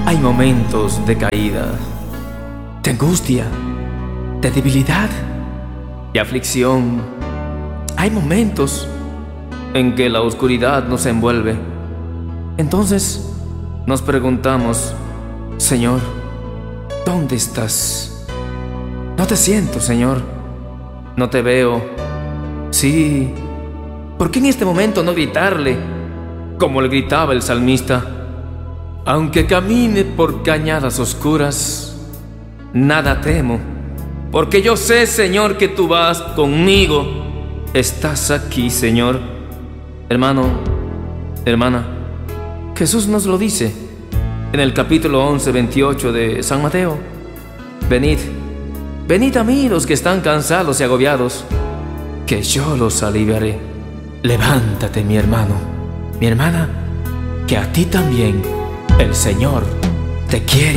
Hay momentos de caída, de angustia, de debilidad, de aflicción. Hay momentos en que la oscuridad nos envuelve. Entonces nos preguntamos: Señor, ¿dónde estás? No te siento, Señor. No te veo. Sí, ¿por qué en este momento no gritarle como le gritaba el salmista? Aunque camine por cañadas oscuras, nada temo, porque yo sé, Señor, que tú vas conmigo. Estás aquí, Señor. Hermano, hermana, Jesús nos lo dice en el capítulo 11, 28 de San Mateo. Venid, venid a mí los que están cansados y agobiados, que yo los aliviaré. Levántate, mi hermano, mi hermana, que a ti también el Señor te quiere.